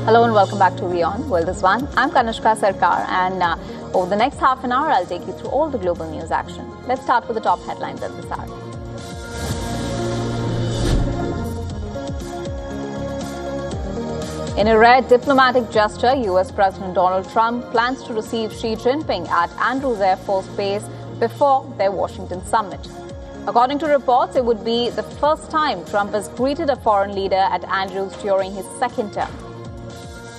Hello and welcome back to WION World is One. I'm Kanishka Sarkar, and over the next half an hour, I'll take you through all the global news action. Let's start with the top headlines at this hour. In a rare diplomatic gesture, US President Donald Trump plans to receive Xi Jinping at Andrews Air Force Base before their Washington summit. According to reports, it would be the first time Trump has greeted a foreign leader at Andrews during his second term.